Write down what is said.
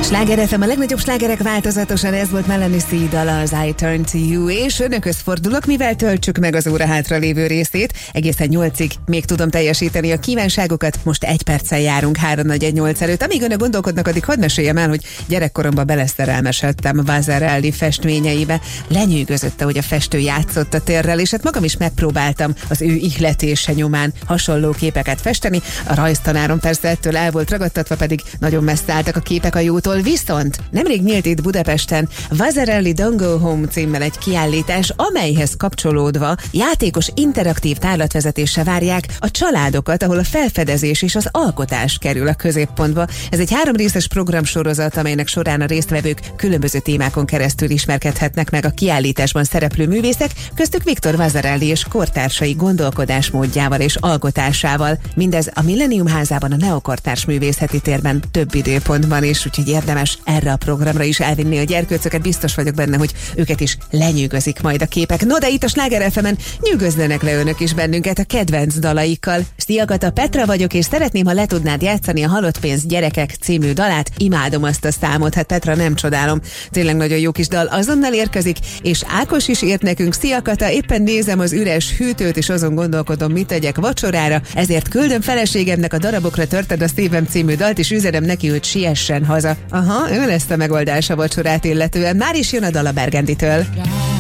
Sláger FM, a legnagyobb slágerek változatosan, ez volt Melanie C. dala, az I Turn to You, és önökhöz fordulok, mivel töltsük meg az óra hátra lévő részét. Egészen 8-ig még tudom teljesíteni a kívánságokat, most 1 perccel járunk 3-4-8 előtt. Amíg önök gondolkodnak, addig hadd meséljem el, hogy gyerekkoromban beleszerelmesedtem Vasarely festményeibe. Lenyűgözött, hogy a festő játszott a térrel, és hát magam is megpróbáltam az ő ihletése nyomán hasonló képeket festeni. A rajztanárom persze ettől el volt ragadtatva, pedig nagyon messze álltak a képek a jótól. Viszont nemrég nyílt itt Budapesten Vasarely Don't Go Home címmel egy kiállítás, amelyhez kapcsolódva játékos interaktív tárlatvezetéssel várják a családokat, ahol a felfedezés és az alkotás kerül a középpontba. Ez egy 3 részes programsorozat, amelynek során a résztvevők különböző témákon keresztül ismerkedhetnek meg a kiállításban szereplő művészek, köztük Viktor Vasarely és kortársai gondolkodásmódjával és alkotásával. Mindez a Millennium házában, a Neokortárs művészeti térben több időpontban is, úgyhogy érdemes erre a programra is elvinni a gyerkőcöket, biztos vagyok benne, hogy őket is lenyűgözik majd a képek. No, de itt a Sláger FM-en nyűgözzenek le önök is bennünket a kedvenc dalaikkal. Szia Kata, Petra vagyok, és szeretném, ha le tudnád játszani a Halott pénz gyerekek című dalát. Imádom azt a számot, hát Petra, nem csodálom. Tényleg nagyon jó kis dal, azonnal érkezik, és Ákos is írt nekünk. Szia Kata, éppen nézem az üres hűtőt, és azon gondolkodom, mit tegyek vacsorára, ezért küldöm feleségemnek a Darabokra törted a szívem című dalt, és üzenem neki, hogy siessen haza. Aha, ő lesz a megoldás a vacsorát illetően. Már is jön a dal a Burgundytől.